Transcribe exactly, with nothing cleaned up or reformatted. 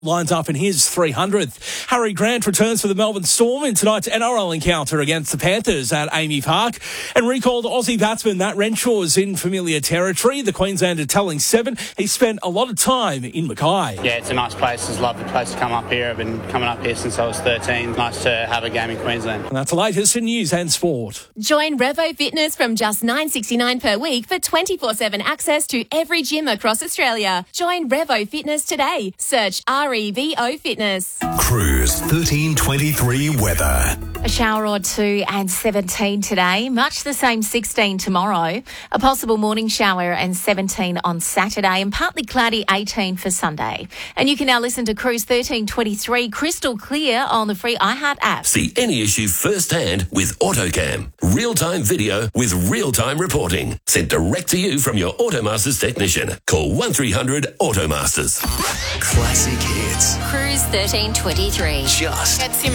lines up in his three hundredth. Harry Grant returns for the Melbourne Storm in tonight's N R L encounter against the Panthers at Amy Park. And recalled Aussie batsman Matt Renshaw's in familiar territory. The Queenslander telling Seven he spent a lot of time in Mackay. Yeah, it's a nice place. It's a lovely place to come up here. I've been coming up here since I was thirteen. Nice to have a game in Queensland. And that's the latest in news and sport. Join Revo Fitness from just nine dollars sixty-nine per week for twenty-four seven access to every gym across Australia. Join Revo Fitness today. Search R E V O Fitness. Cruise thirteen twenty-three weather. A shower or two and seventeen today. Much the same sixteen tomorrow. A possible morning shower and seventeen on Saturday and partly cloudy eighteen for Sunday. And you can now listen to Cruise thirteen twenty-three crystal clear on the free iHeart app. See any issue firsthand with AutoCam. Real-time video with real-time reporting. Sent direct to you from your Automasters technician. Call one three hundred Automasters. Classic hits. Cruise thirteen twenty-three. Just